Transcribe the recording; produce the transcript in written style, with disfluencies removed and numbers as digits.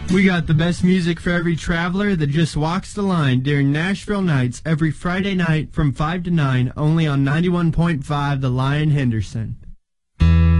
We got the best music for every traveler that just walks the line during Nashville Nights every Friday night from 5 to 9, only on 91.5 The Lion Henderson.